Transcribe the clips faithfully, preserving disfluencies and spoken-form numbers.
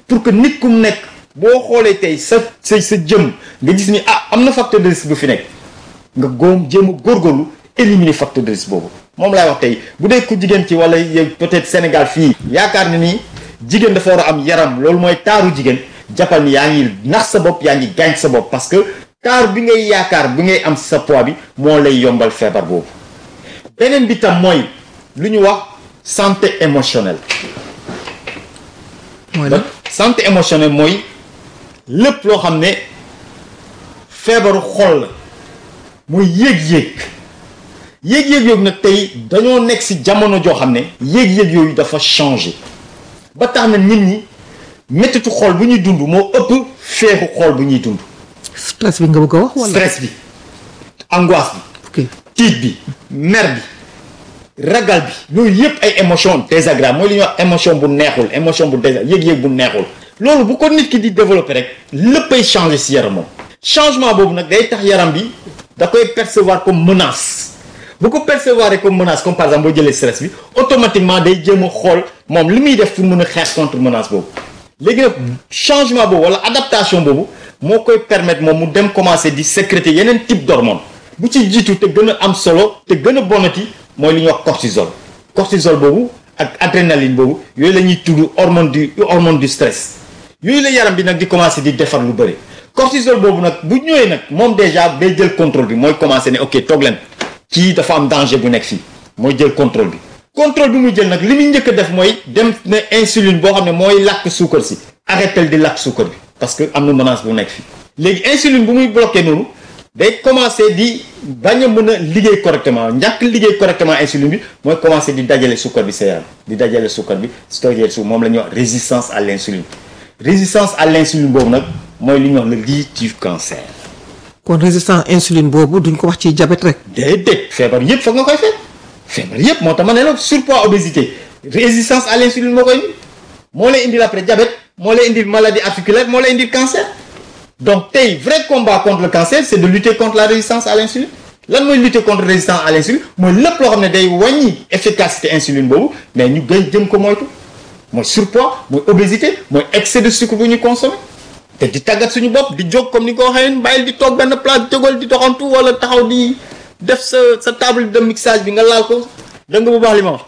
pour que nit ku mu nekk boo xoolee tey sa sa sa jëm nga gis ni ah am na facteur de risque bu fi nekk nga góom jéem a góorgóorlu éliminer facteur de risque boobu moom laay wax tey bu dee ku jigéen ci wala peut-être Sénégal fii yaakaar na ni jigéen dafa war a am yaram loolu mooy taaru jigéen jàppal ni yaa ngi nax sa bopp yaa ngi gaañ sa bopp parce que taar bi ngay yaakaar bi ngay am sa poids bi moo lay yombal feebar boobu beneen bi tam mooy lu ñu wax santé émotionnelle. mooy la santé émotionnelle mooy lépp loo xam ne feebaru xol la mooy yéeg-yéeg yéeg-yéeg yooyu nag tey dañoo nekk ci jamono joo xam ne yéeg-yéeg yooyu dafa changé ba tax na nit ñi mettitu xol bu ñuy dund moo ëpp feexu xol bu ñuy dund. stress bi nga bëgg a wax wala. stress bi angoisse bi. ok tiit bi mer bi ragal bi yooyu yëpp ay émotion désagréable mooy li ñuy wax émotion bu neexul émotion bu désagréable yëg-yëg bu neexul loolu bu ko nit ki di développer rek léppay changer ci yaramam changement boobu nag day tax yaram bi da koy percevoir comme menace bu ko percevoir comme menace comme par exemple boo jëlee stress bi automatiquement day jéem a xool moom li muy def pour mën a xeex contre menace boobu léegi nag changement boobu wala adaptation boobu moo koy permettre moom mu dem commencer di sécréter yeneen type d'hormone bu ci jiitu te gën a am solo te gën a bonati mooy li ñuy wax cortisol cortisol boobu ak adrénaline boobu yooyu la ñuy tudd hormone du hormone du stress yooyu la yaram bi nag di commencer di defar lu bëri cortisol boobu nag bu ñëwee nag moom déjà day jël contrôle bi mooy commencer ne ok toog leen kii dafa am danger bu nekk fii mooy jël contrôle bi contrôle bi muy jël nag li muy njëkk a def mooy dem ne insuline boo xam ne mooy lakk suukar si arrêté di lakk suukar bi parce que am na menace bu nekk fii léegi insuline bu muy bloqué noonu day commencer di bañ a mën a liggéey correctement ñàkk liggéey correctement insuline bi mooy commencer di dajale suukar bi sa yaram di dajale suukar bi stocké su moom la ñuy wax résistance à l'insuline résistance à l'insuline boobu nag mooy li ñuy wax le lit du cancer. kon résistance insuline boobu duñ ko wax ci diabète rek. déedéet feebar yëpp foog nga koy fekk feebar yëpp moo tax ma ne la surpoids obésité résistance à l'insuline moo koy moo lay indil après diabète moo lay indil maladie articulaire moo lay indil cancer. donc tey vrai combat contre le cancer c'est de lutter contre la résistance à l'insuline lan mooy lutter contre résistance à l'insuline mooy lépp loo xam ne day wàññi efficacité insuline boobu mais ñu gën jëm ko moytu mooy surpoids mooy obésité mooy excès de sucre bu ñuy consommer te di tàggat suñu bopp di jóg comme ni ko waxee bàyyil di toog benn place jógal di doxantu wala taxaw di def sa sa table de mixage bi nga laal ko dégg nga bu baax li ma wax.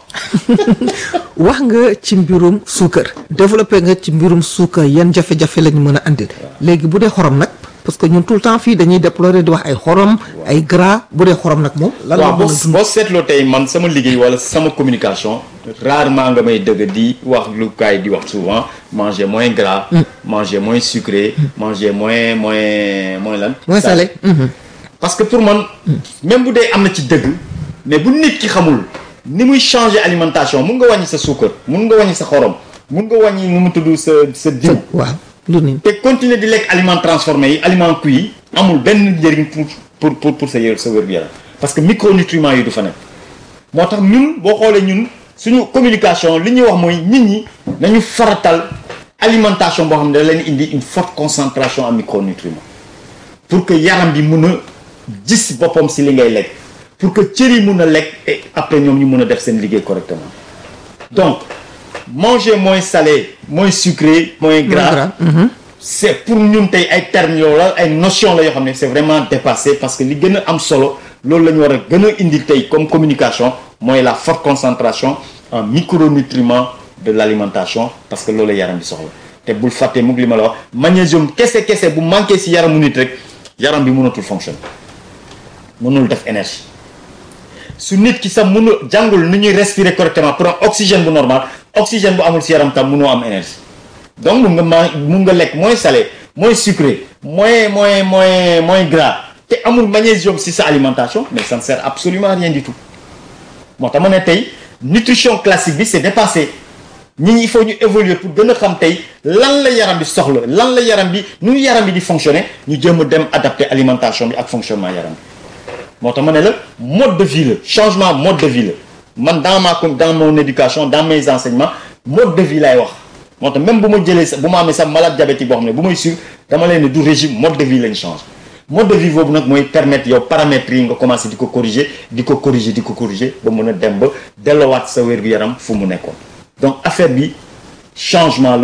wax nga ci mbirum suukar développé nga ci mbirum suukar yan jafe-jafe lañu mën a andil léegi bu dee xorom nag parce que ñun tout le temps fii dañuy déplorer di wax ay xorom ay gras bu dee xorom nag moom. lan la waaw boo boo seetloo tey man sama liggéey wala sama communication rarement nga may dëgg di wax lu kaay di wax souvent manger moins gras. Mm. manger moins sucré. Mm. manger moins moins moins lan. moins salé. Mm-hmm. parce que pour man. Mm. même bu dee am na ci dëgg mais bu nit ki xamul. ni muy changer alimentation mun nga wàññi sa suukar mun nga wàññi sa xorom mun nga wàññi nu mu tudd sa sa diw. waaw lu ni te continuer di lekk aliments transformés yi aliments cuits yi amul benn njëriñ pour pour pour pour sa yër sa wér-gu-yaram parce que micronutriments yi du fa nekk. moo tax ñun boo xoolee ñun suñu communication li ñuy wax mooy nit ñi nañu faratal alimentation boo xam ne da leen indi une forte concentration en micronutriments pour que yaram bi mun a gis boppam si li ngay lekk. pour que cër yi mun a lekk et après ñoom ñu mun a def seen liggéey correctement donc manger moins salé moins sucré moins gras, gras. Mm-hmm. c'est pour ñun tey ay termes yoo la ay notions la yoo xam ne c'est vraiment dépassé parce que li gën a am solo loolu la ñu war a gën a indi tey comme communication mooy la forte concentration en micronutriments de l'alimentation parce que loolu la yaram bi soxla te bul fàtte mug li ma la wax magnésium kese kese bu manqué ci yaramu nit rek yaram bi mënatul fonctionner mënul def énergie su nit ki sax mënu jàngul ni ñuy respirer correctement pour am oxygène bu normal oxygène bu amul ci yaram tam mënoo am énergie donc mun nga ma mun nga lekk moins salé moins sucré moins moins moins moins gras te amul magnésium ci sa alimentation mais ça ne sert absolument à rien du tout moo tax ma ne tey nutrition classique bi c'est dépassé nit ñi il faut ñu évoluer pour gën a xam tey lan la yaram bi soxla lan la yaram bi nu yaram bi di fonctionner ñu jéem a dem adapter alimentation bi ak fonctionnement yaram bi moo tax ma ne la mode de vie la changement mode de vie la man dans ma dans mon éducation dans mes enseignements mode de vie lay wax moo tax même bu ma jëlee sa bu ma amee sax malade diabétique boo xam ne bu may suivre dama leen ne du régime mode de vie lañ change mode de vie boobu nag mooy permettre yow paramètres yi nga commencer di ko corriger di ko corriger di ko corriger ba mën a dem ba delloowaat sa wér-gu-yaram fu mu nekkoon donc affaire bi changement la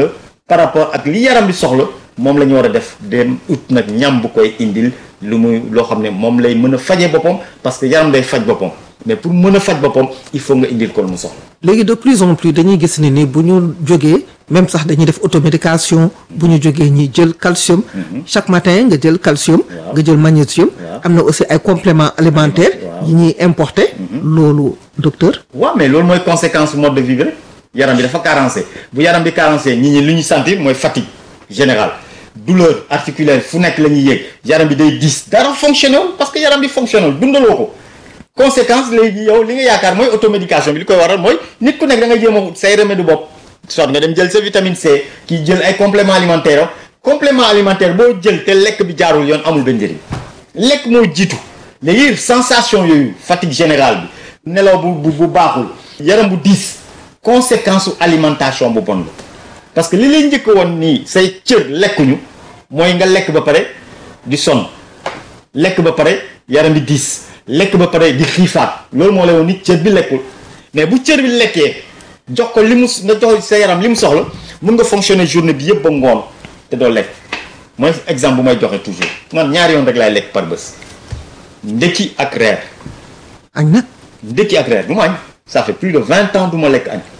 par rapport ak li yaram bi soxla moom la ñu war a def dem ut nag ñam bu koy indil lu muy loo xam ne moom lay mën a fajee boppam parce que yaram day faj boppam mais pour mën a faj boppam il faut nga indil ko lu mu soxla. léegi de plus en plus dañuy gis ne ni bu ñu jógee même sax dañuy def automédication bu ñu jógee ñi jël calcium. chaque matin nga jël calcium. nga jël magnésium. am na aussi ay compléments alimentaires. yi ñuy importer. loolu docteur. waaw mais loolu mooy conséquence mode de vie rek yaram bi dafa carencé bu yaram bi carencé nit ñi lu ñu sentir mooy fatigue générale douleur articulaire fu nekk la ñuy yéeg yaram bi day diis dara fonctionné wul parce que yaram bi fonctionné wul dundaloo ko. conséquence léegi yow li nga yaakaar mooy automédication bi li koy waral mooy nit ku nekk da nga jéem a say remède bopp soit nga dem jël sa vitamine C kii jël ay complément alimentaire complément alimentaire boo jël te lekk bi jaarul yoon amul benn njëriñ lekk moo jiitu léegi sensation yooyu fatigue générale bi nelaw bu bu baaxul yaram bu diis conséquence su alimentation bu bon la parce que li lay njëkk woon nii say cër lekkuñu mooy nga lekk ba pare di sonn lekk ba pare yaram bi diis lekk ba pare di xiifaat loolu moo lay woon ni cër bi lekkul mais bu cër bi lekkee jox ko li mu nga jox sa yaram li mu soxla mun nga fonctionner journée bi yëpp ba ngoon te doo lekk mooy exemple bu may joxe toujours man ñaari yoon rek laay lekk par bés ndekki ak reer. añ nag. ndekki ak reer du ma añ ça fait plus de vingt ans du ma lekk añ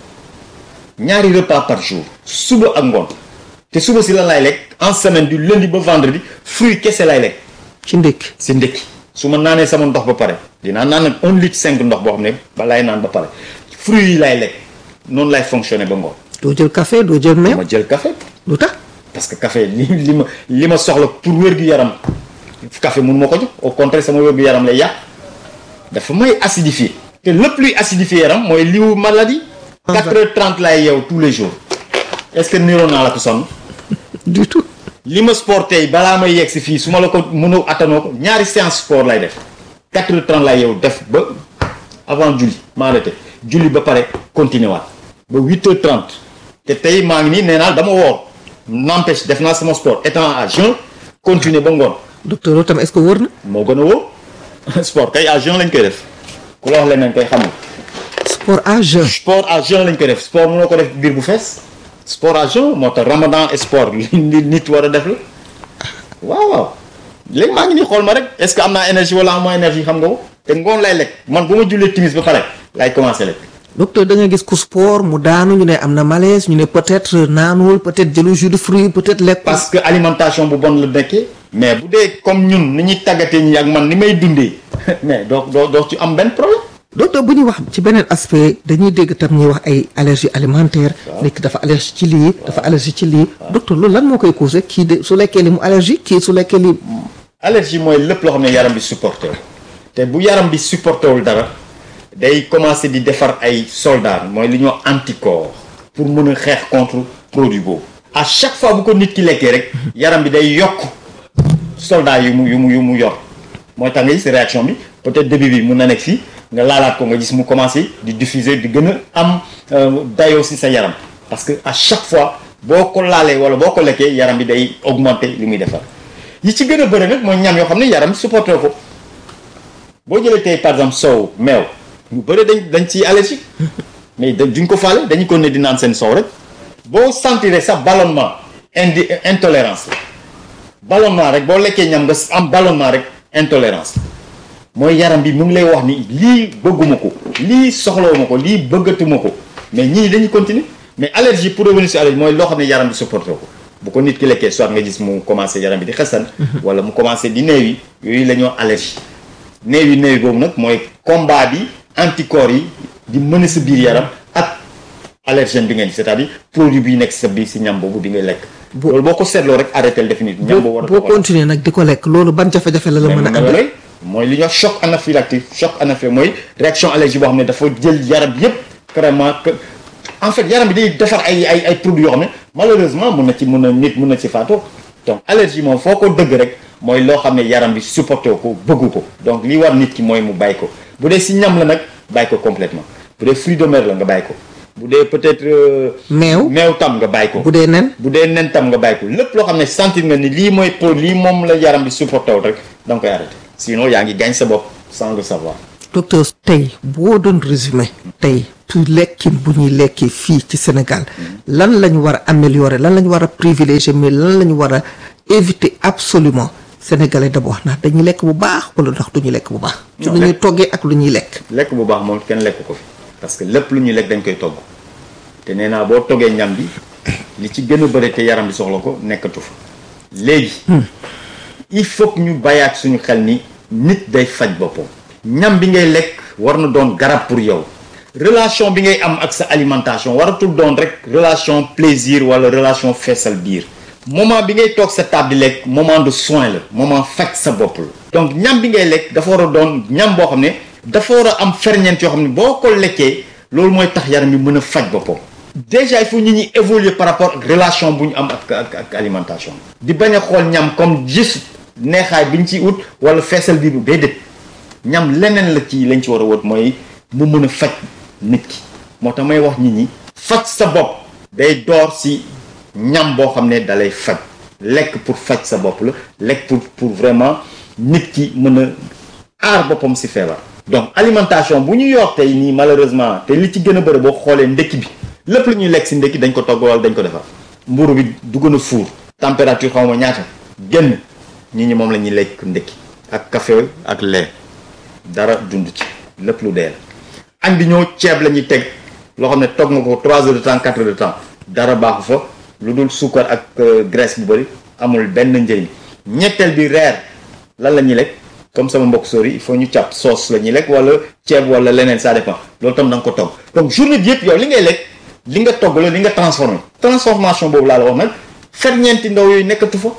ñaari repas par jour suba ak ngoon te suba si lan laay lekk en semaine du lundi ba vendredi fruit kese laay lekk. ci ndekki si ndekki. su ma naanee sama ndox ba pare dinaa naan nag un litre cinq ndox boo xam ne ba laay naan ba pare fruits yi laay lekk noonu laay fonctionner ba ngoon. doo jël café doo jël meew. ma jël café. lu tax. parce que café li li ma li ma soxla pour wér-gu-yaram café mënu ma ko jox au contraire sama wér-gu-yaram lay yàq dafa may acidifier te lépp luy acidifier yaram mooy liwu maladie. quatre heures trente laay yeew tous les jours est-ce que niroon naa la ko sonn. du tout. li ma sport tey balaa may yegg si fii su ma la ko mënoo attanoo ko ñaari séance sport lay def quatre heures trente lay yow def ba avant julli ma arrêté julli ba pare continuer waat ba huit heures trente te tey maa ngi nii nee naa dama woor n'empêche def naa sama sport étant à jeun continuer ba ngoon. docteur loolu tam est-ce que wóor na. moo gën a wóor sport kay à jeun lañ koy def ku la wax leneen koy xamul. sport à jeun. sport à jeun lañ koy def sport mënoo ko def biir bu fees. sport à jeun moo tax ramadan sport li nit war a def la waaw waaw léegi maa ngi nii xool ma rek est-ce que am naa énergie wala am naa énergie xam nga ko te ngoon lay lekk man bu ma jullee timis ba pare laay commencer lekk. docteur da nga gis ku sport mu daanu ñu ne am na malaise ñu ne peut-être naanuwul peut-être jëlu jus de fruit peut-être lekk. parce que alimentation bu bon la nekkee. mais bu dee comme ñun ni ñuy tàggatee ñi ak man ni may dundee mais doo doo doo ci am benn problème. docteur bu ñuy wax ci beneen aspect dañuy dégg tam ñuy wax ay allergie alimentaire. nit ki dafa allergie ci lii. dafa allergie ci lii. docteur loolu lan moo koy causé kii de su lekkee li mu allergie kii su lekkee li. allergie mooy lépp loo xam ne yaram bi supporté wul te bu yaram bi supporté wul dara day commencer di defar ay soldats mooy li ñuy wax anticorps pour mën a xeex contre produit boobu. à chaque fois bu ko nit ki lekkee rek yaram bi day yokk soldats yu mu yu mu yu mu yor mooy tax nga gis réaction bi peut-être début bi mun na nekk fii. nga laalaat ko nga gis mu commencé di diffuser di gën a am dayoo ci sa yaram parce que à chaque fois boo ko laalee wala boo ko lekkee yaram bi day augmenter li muy defar yi ci gën a bëri nag mooy ñam yoo xam ne yaram supporté ko boo jëlee tey par exemple soow meew ñu bëri dañ dañ ciy allergique mais duñ ko faale dañu ko ne di naan seen soow rek boo sentiree sax ballonnement indi intolérance la ballonnement rek boo lekkee ñam nga am ballonnement rek intolérance mooy yaram bi mu ngi lay wax ni lii bëgguma ko lii soxlawuma ko lii bëggatuma ko mais ñii dañuy continuer mais allergie pour revenir sur allergie mooy loo xam ne yaram bi supporté ko bu ko nit ki lekkee soit nga gis mu commencé yaram bi di xesan wala mu commencé di néew yi yooyu la ñuy wax allergie néew yi néew yi boobu nag mooy combat bi anticorps yi di mën sa biir yaram ak allergène bi ngeen c'est-à-dire produit bi nekk sa biir si ñam boobu di ngay lekk loolu boo ko seetloo rek arrêté définitivement ñam boobu war a boo continuer nag di ko lekk loolu ban jafe-jafe la la mën a andi mooy li ñuy wax choc anaphylactique choc anaphylactique mooy réaction allergie boo xam ne dafa jël yaram yépp carrément que en fait yaram bi day defar ay ay ay produits yoo xam ne malheureusement mun na ci mun na nit mun na ci faatoo donc allergie moom foo ko dëgg rek mooy loo xam ne yaram bi supporté ko bëggu ko donc li war nit ki mooy mu bàyyi ko bu dee si ñam la nag bàyyi ko complètement bu dee fruit de mer la nga bàyyi ko bu dee peut-être. meew meew tam nga bàyyi ko. bu dee nen. bu dee nen tam nga bàyyi ko lépp loo xam ne sentir nga ni lii mooy pour lii moom la yaram bi supporté wul rek da nga koy arrêté sinon yaa ngi gaañ sa bopp sans le savoir. docteur tey boo doon résumé tey pour lekkin bu ñuy lekkee fii ci Sénégal lan la ñu war a améliorer lan la ñu war a privilégier mais lan la ñu war a éviter absolument sénégalais d'abord ndax dañuy lekk bu baax wala ndax duñu lekk bu baax. ci lu ñuy toggee ak lu ñuy lekk. lekk bu baax moom kenn lekk ko fi parce que lépp lu ñuy lekk dañ koy togg te nee naa boo toggee ñam bi li ci gën a bëri te yaram bi soxla ko nekkatu fa léegi. il faut que ñu bàyyaat suñu xel ni nit day faj boppam. ñam bi ngay lekk war na doon garab pour yow relation bi ngay am ak sa alimentation waratul doon rek relation plaisir wala relation feesal biir moment bi ngay toog sa table di lekk moment de soin la moment faj sa bopp la. donc ñam bi ngay lekk dafa war a doon ñam boo xam ne dafa war a am ferñeent yoo xam ne boo ko lekkee loolu mooy tax yaram bi mën a faj boppam. déjà il faut nit ñi évoluer par rapport ak relation bu ñu am ak ak ak alimentation di bañ a xool ñam comme juste neexaay bi ñu ciy ut wala feesal biir bu déedéet. ñam leneen la ci lañ ci war a wut mooy mu mën a faj nit ki moo tax may wax nit ñi faj sa bopp day door si ñam boo xam ne dalay faj lekk pour faj sa bopp la lekk pour pour vraiment nit ki mën a aar boppam si feebar. donc alimentation bu ñu yor tey nii malheureusement te li ci gën a bëri boo xoolee ndekki bi lépp lu ñuy lekk si ndekki dañ ko togg wala dañ ko defar mburu bi dugg na fuur température xaw ma ñaata génn nit ñi moom la ñuy lekk ndekki ak café ak lait. dara dund ci lépp lu dee la añ bi ñëw ceeb la ñuy teg loo xam ne toog nga ko trois heures de temps quatre heures de temps dara baaxu fa lu dul suukar ak graisse bu bëri amul benn njëriñ ñetteel bi reer lan la ñuy lekk comme sama mbokk sori il faut ñu càpp sauce la ñuy lekk wala ceeb wala leneen ça dépend loolu tam da nga ko togg donc journée bi yëpp yow li ngay lekk li nga togg la li nga transformé transformation boobu laa la wax nag ferñeenti ndaw yooyu nekkatu fa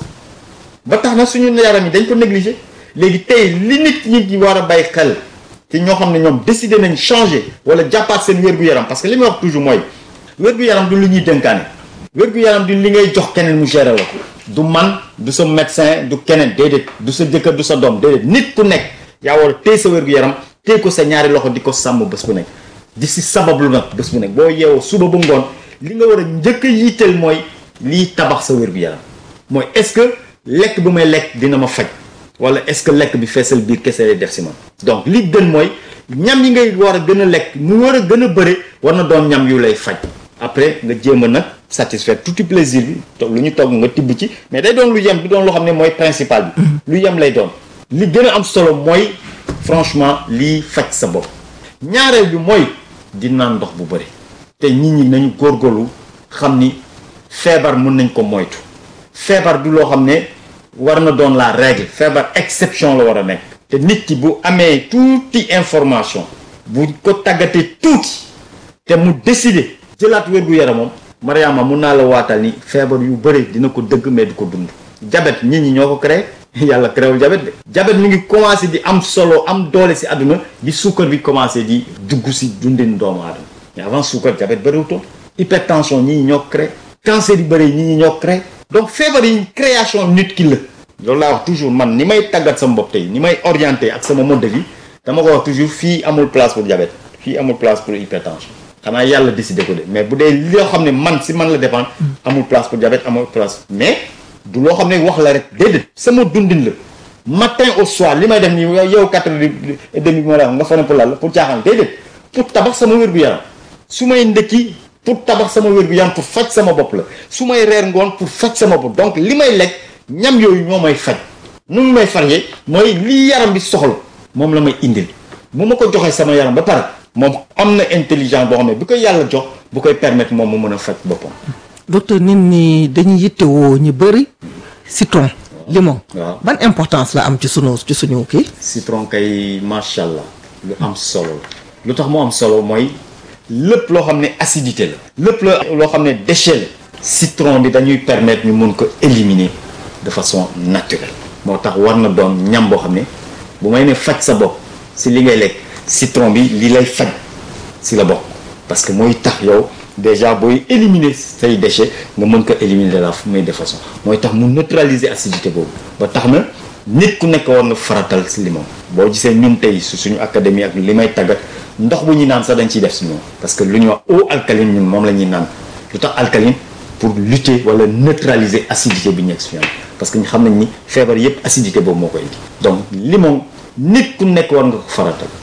ba tax na suñu yaram yi dañ ko négligé. léegi tey li nit ñi war a bàyyi xel ci ñoo xam ne ñoom décidé nañ changer wala jàppaat seen wér-gu-yaram parce que li may wax toujours mooy wér-gu-yaram du lu ñuy dénkaane wér-gu-yaram du li ngay jox keneen mu gérer la ko du man du sa médecin du keneen déedéet du sa jëkkër du sa doom déedéet nit ku nekk yaa war a téye sa wér-gu-yaram téye ko sa ñaari loxo di ko sàmm bés bu nekk di si sabablu nag bés bu nekk boo yeewoo suba ba ngoon li nga war a njëkk a yitteel mooy liy tabax sa wér-gu-yaram mooy est-ce que lekk bu may lekk dina ma faj wala est-ce que lekk bi feesal biir kese lay def si man donc li gën mooy ñam yi ngay war a gën a lekk mu war a gën a bëri war na doon ñam yu lay faj après nga jéem a nag satisfaire tuuti plaisir bi lu ñu togg nga tibb ci mais day doon lu yem du doon loo xam ne mooy principal bi lu yem lay doon li gën a am solo mooy franchement lii faj sa bopp ñaareel bi mooy di naan ndox bu bëri te nit ñi nañu góorgóorlu xam ni feebar mën nañ ko moytu feebar du loo xam ne war na doon la règle feebar exception la war a nekk te nit ki bu amee tuuti information bu ko tàggatee tuuti te mu décider jëlaat wér-gu-yaramam Mariama mun naa la waatal ni feebar yu bëri dina ko dëgg mais du ko dund diabète nit ñi ñoo ko créé yàlla créewul diabète de diabète mi ngi commencé di am solo am doole si àdduna bi suukar bi commencé di dugg si dundin doomu aadama mais avant suukar diabète bëriwutoon hypertension ñi ñi ñoo ko créé cancer yu bëri ñi ñi ñoo ko créé donc feebar yi création nit ki la loolu laa wax toujours man ni may tàggat sama bopp tey ni may orienté ak sama mode de vie dama ko wax toujours fii amul place pour diabète fii amul place pour hypertension xanaa yàlla décidé ko de mais bu dee loo xam ne man si man la dépendre amul place pour diabète amul place mais du loo xam ne wax la rek déedéet sama dundin la matin au soir li may def nii yow quatre heures et demi bi ma la wax nga fa ne pour lan la pour caaxaan déedéet pour tabax sama wér-gu-yaram su may ndëkki pour tabax sama wér-gu-yaram pour faj sama bopp la su may reer ngoon pour faj sama bopp donc li may lekk ñam yooyu ñoo may faj nu mu may faree mooy li yaram bi soxla moom la may indil bu ma ko joxee sama yaram ba pare moom am na intelligence boo xam ne bu koy yàlla jox bu koy permettre moom mu mën a faj boppam. docteur nit ñi dañuy yittewoo ñu bëri citron limon. waaw ban importance la am ci sunu ci suñu kii. citron kay macha allah lu am solo la lu tax mu am solo mooy lépp loo xam ne acidité la. lépp la loo xam ne déchet la. citron bi dañuy permettre ñu mun ko éliminer de façon naturelle. moo tax war na doon ñam boo xam ne bu may ne faj sa bopp si li ngay lekk citron bi li lay faj si la bokk parce que mooy tax yow déjà booy éliminer say déchets nga mën ko éliminer de la meilleure façon mooy tax mu neutraliser acidité boobu ba tax na nit ku nekk war na faratal si limon boo gisee ñun tey su suñu académie ak li may tàggat ndox bu ñuy naan sax dañ ciy def si moom parce que lu ñuy wax eau alcaline ñun moom la ñuy naan lu tax alcaline pour lutter wala neutraliser acidité bi ñu exprimé parce que ñu xam nañ ni feebar yépp acidité boobu moo koy indi donc limon nit ku nekk war nga ko faratal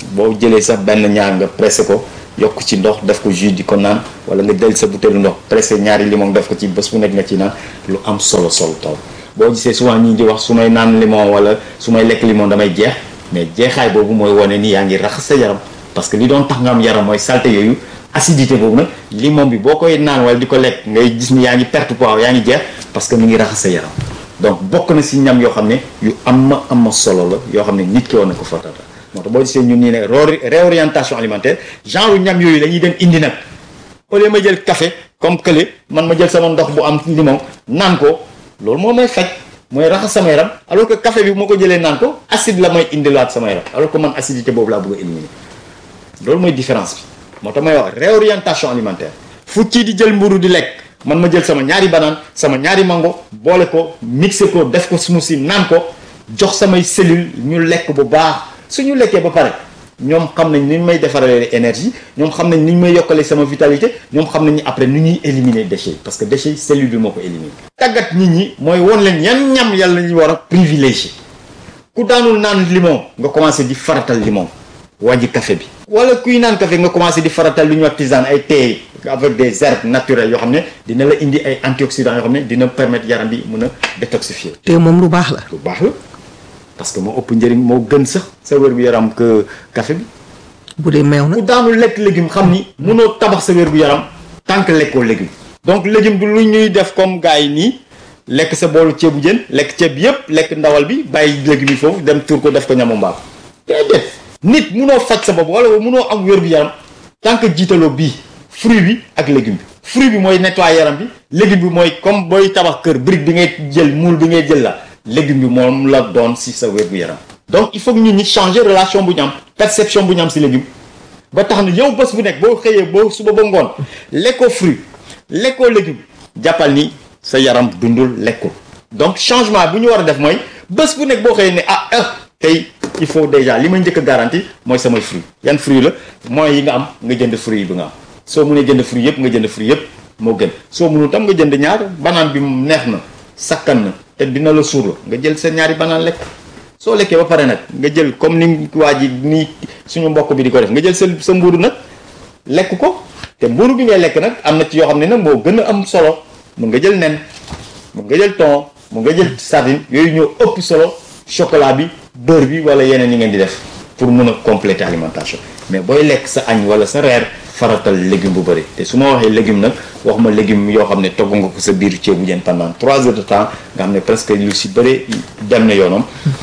boo jëlee sax benn ñaar nga pressé ko yokk ci ndox def ko jus di ko naan wala nga del sa butéelu ndox pressé ñaari limon def ko ci bés bu nekk nga ci naan lu am solo solo taw boo gisee souvent ñii di wax su may naan limon wala su may lekk limon damay jeex mais jeexaay boobu mooy wane ni yaa ngi raxas sa yaram parce que li doon tax nga am yaram mooy saleté yooyu acidité boobu nag limon bi boo koy naan wala di ko lekk ngay gis ni yaa ngi perte poids yaa ngi jeex parce que mi ngi raxas sa yaram donc bokk na si ñam yoo xam ne yu am ma am ma solo la yoo xam ne nit ki war na ko fatata moo tax boo gisee ñun nii ne réorientation alimentaire genre ñam yooyu la ñuy dem indi nag au lieu ma jël café comme kële man ma jël sama ndox bu am limon naan ko loolu moo may faj mooy raxas sama yaram alors que café bi moo ko jëlee naan ko acide la may indilaat sama yaram alors que man acidité boobu laa bëgg a éliminer loolu mooy différence bi moo tax may wax réorientation alimentaire fu kii di jël mburu di lekk man ma jël sama ñaari banaan sama ñaari mango boole ko mixé ko def ko smoothie naan ko jox samay cellules ñu lekk bu baax suñu lekkee ba pare ñoom xam nañ ni may defaralee énergie ñoom xam nañ ni may yokkalee sama vitalité ñoom xam nañ ni après nu ñuy éliminer déchets parce que déchets cellule bi moo ko éliminer tàggat nit ñi mooy won leen yan ñam yàlla ñu war a privilégier ku daanul naan limon nga commencé di faratal limon wàññi café bi wala kuy naan café nga commencé di faratal lu ñuy wax tisane ay thé avec des herbes naturelles yoo xam ne dina la indi ay antioxydants yoo xam ne dina permettre yaram bi mun a détoxifier. te moom lu baax la. lu baax la parce que moo ëpp njëriñ moo gën sax sa wér-gu-yaram que café bi. bu dee meew na. ku daanul lekk légume xam ni mënoo tabax sa wér-gu-yaram tant que lekkoo légume. donc légume du lu ñuy def comme gars yi nii lekk sa boolu ceebu jën lekk ceeb bi yëpp lekk ndawal bi bàyyi légume yi foofu dem tur ko def ko ñamu mbaam. déedéet nit mënoo faj sa bopp wala mënoo am wér-gu-yaram tant que jiitaloo bii fruit bi ak légume bi. fruit bi mooy nettoyer yaram bi légume bi mooy comme booy tabax kër brique bi ngay jël moule bi ngay jël la légume bi moom la doon si sa wér-gu-yaram. donc il faut que ñun ñi changer relation bu ñu am perception bu ñu am si légume ba tax na yow bés bu nekk boo xëyee boo suba ba ngoon lekkoo fruit lekkoo légume jàppal ni sa yaram dundul lekkul. donc changement bu ñu war a def mooy bés bu nekk boo xëyee ne ah ah tey il faut déjà li ma njëkk a garanti mooy samay fruit yan fruit la moyens yi nga am nga jënd fruit yi bi nga am soo mënee jënd fruit yëpp nga jënd fruit yëpp moo gën soo mënul tam nga jënd ñaar banaan bi neex na sakkan na te dina la suur la nga jël sa ñaari banaan lekk soo lekkee ba pare nag nga jël comme ni waa ji ni suñu mbokk bi di ko def nga jël sa sa mbuuru nag lekk ko te mbuuru bi ngay lekk nag am na ci yoo xam ne nag moo gën a am solo mun nga jël nen mun nga jël thon mun nga jël sardine yooyu ñoo ëpp solo chocolat bi beurre bi wala yeneen yi ngeen di def pour mun a compléter alimentation mais booy lekk sa añ wala sa reer faratal légume bu bëri te su ma waxee légume nag waxuma légume yoo xam ne togg nga ko sa biir ceebu jën pendant trois heures de temps nga xam ne presque lu si bëri dem na yoonam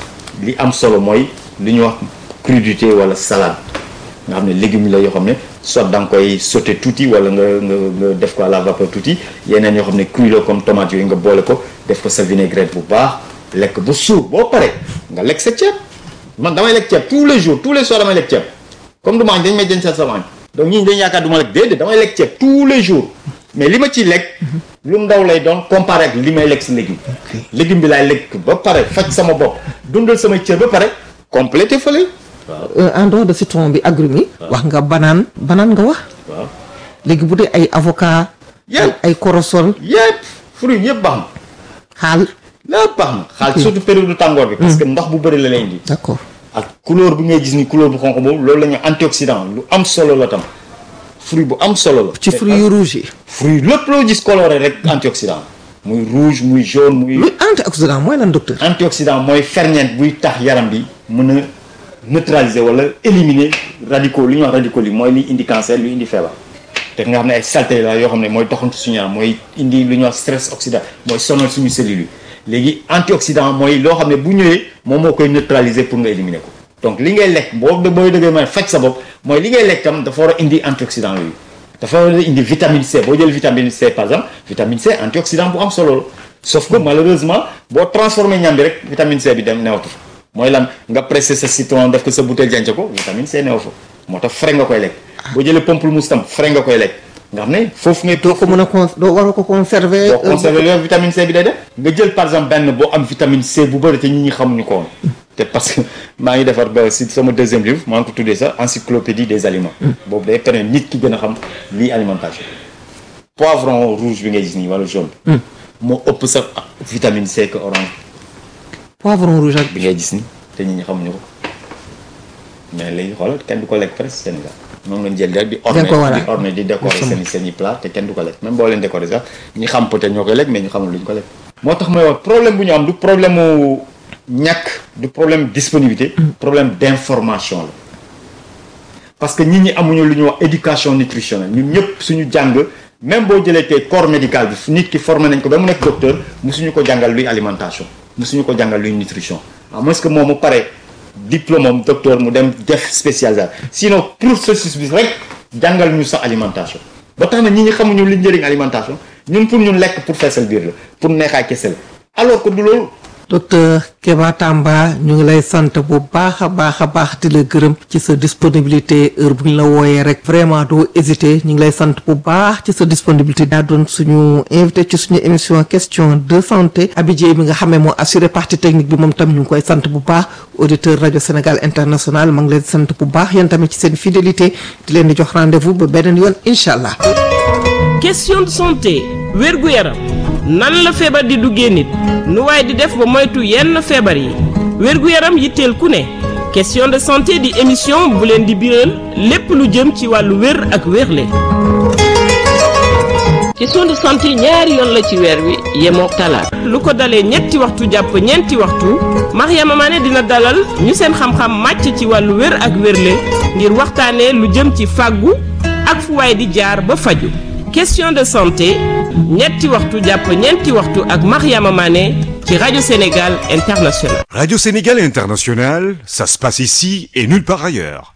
li am solo mooy li ñuy wax crudité wala salade nga xam ne légumes la yoo xam ne soit da nga koy sauté tuuti wala nga nga nga def ko à la vapeur tuuti yeneen yoo xam ne cru la comme tomate yooyu nga boole ko def ko sa vinaigrette bu baax lekk ba suur boo pare nga lekk sa ceeb man damay lekk ceeb tous les jours tous les soirs damay lekk ceeb comme du ma añ dañ may jën sama añ donc ñii dañ yaakaar du ma lekk déedéet damay lekk ceeb tous les jours mais li ma ciy lekk lu ndaw lay doon comparé ak li may lekk si légume légume bi laay lekk ba pare faj sama bopp dundal samay cër ba pare complété fële waaw en dehors de citron bi agrumes yi wax nga banaan banaan nga wax waaw léegi bu dee ay avocat yëpp ay corosol yëpp fruit yëpp baax na xaal lépp baax na xaal surtout période du tàngoor bi parce que ndox bu bëri la lay indi d'accord ak couleur bi ngay gis ni couleur bu xonq boobu loolu la ñu antioxydant lu am solo la tam fruit bu am solo la ci fruits yu rouge yi fruit lépp loo gis coloré rek antioxydant muy rouge muy jaune muy luy antioxydant mooy lan docteur antioxydant mooy ferñeent buy tax yaram bi mën a neutraliser wala éliminer radicaux li ñuy wax radicaux yi mooy li indi cancer lu indi feebar te nga xam ne ay saleté la yoo xam ne mooy doxantu suñu yaram mooy indi lu ñuy wax stress oxydant mooy sonal suñu cellules yi léegi antioxydant mooy loo xam ne bu ñëwee moom moo koy neutraliser pour nga éliminer ko donc li ngay lekk boo booy dëggee may faj sa bopp mooy li ngay lekk tam dafa war a indi antioxydant yooyu dafa war a indi vitamine C boo jël vitamine C par exemple vitamine C antioxydant bu am solo la sauf que malheureusement boo transformé ñam bi rek vitamine C bi dem newatu fa mooy lan nga pressé sa citron def ko sa bouteille jànc ko vitamine C new fa moo tax frais nga koy lekk boo jëlee pamplemousse tam frais nga koy lekk nga xam ne foofu ngay doo ko mën a con doo war ko conserver doo conserver loolu vitamine C bi day def nga jël par exemple benn boo am vitamine C bu bëri te nit ñi xamuñu ko woon te parce que maa ngi defar ba si sama deuxième livre maa ngi ko tuddee sax encyclopédie des aliments boobu day permettre nit ki gën a xam lii alimentation poivron rouge bi ngay gis nii wala jaune bi moo ëpp sax vitamine C que orange poivron rouge ak bi ngay gis nii te nit ñi xamuñu ko mais léegi xoolal kenn du ko lekk presque Sénégal moom lañ jël rek di orné dañ ko war a di orné di décorer seen i seen i plat te kenn du ko lekk même boo leen décorer sax ñi xam peut-être ñoo koy lekk mais ñu xamul lu ñu ko lekk. moo tax may wax problème bu ñu am du problème mu ñàkk du problème disponibilité. problème d'information la. parce que nit ñi amuñu lu ñuy wax éducation nutritionnelle ñun ñëpp suñu jàng même boo jëlee tey corps médical bi nit ki formé nañ ko ba mu nekk docteur musuñu ko jàngal luy alimentation musuñu ko jàngal luy nutrition à moins que moom mu pare diplôme am docteur mu dem def spécialisation sinon processus bi rek jàngal ñu sa alimentation ba tax na nit ñi xamuñu li njëriñ alimentation ñun pour ñun lekk pour feesal biir la pour neexaay kese la alors que du loolu. docteur Keba Tamba ñu ngi lay sant bu baax a baax a baax di la gërëm ci sa disponibilité heure bu ñu la wooyee rek vraiment doo hésiter ñu ngi lay sant bu baax ci sa disponibilité daa doon suñu invité ci suñu émission question de santé Abidjé mi nga xamee moo assuré partie technique bi moom tam ñu ngi koy sant bu baax auditeur rajo Sénégal international ma ngi leen sant bu baax yéen tamit ci seen fidélité di leen di jox rendez-vous ba beneen yoon incha allah. question de santé wérgu yaram nan la feebar di duggee nit nu waaye di def ba moytu yenn feebar yi wérgu yaram yitteel ku ne question de santé di émission bu leen di biral lépp lu jëm ci wàllu wér ak wérle question de santé ñaari yoon la ci weer wi yemook talaat lu ko dalee ñetti waxtu jàpp ñeenti waxtu Mariama Mané dina dalal ñu seen xam-xam màcc ci wàllu wér ak wérle ngir waxtaanee lu jëm ci fàggu ak fu waay di jaar ba faju question de santé ñetti waxtu jàpp ñeenti waxtu ak Mariama Mané ci Radio Sénégal International. Radio Sénégal International, ça se passe ici et nulle part ailleurs.